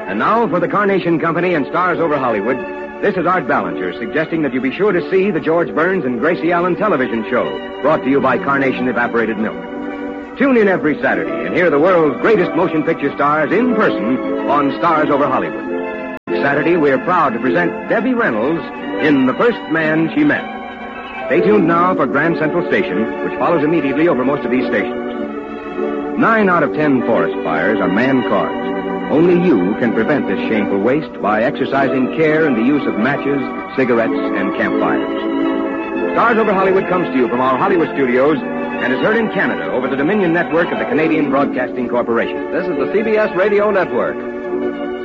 And now for the Carnation Company and Stars Over Hollywood, this is Art Ballinger suggesting that you be sure to see the George Burns and Gracie Allen television show, brought to you by Carnation Evaporated Milk. Tune in every Saturday and hear the world's greatest motion picture stars in person on Stars Over Hollywood. Saturday, we are proud to present Debbie Reynolds in The First Man She Met. Stay tuned now for Grand Central Station, which follows immediately over most of these stations. 9 out of 10 forest fires are man-caused. Only you can prevent this shameful waste by exercising care in the use of matches, cigarettes, and campfires. Stars Over Hollywood comes to you from our Hollywood studios and is heard in Canada over the Dominion Network of the Canadian Broadcasting Corporation. This is the CBS Radio Network.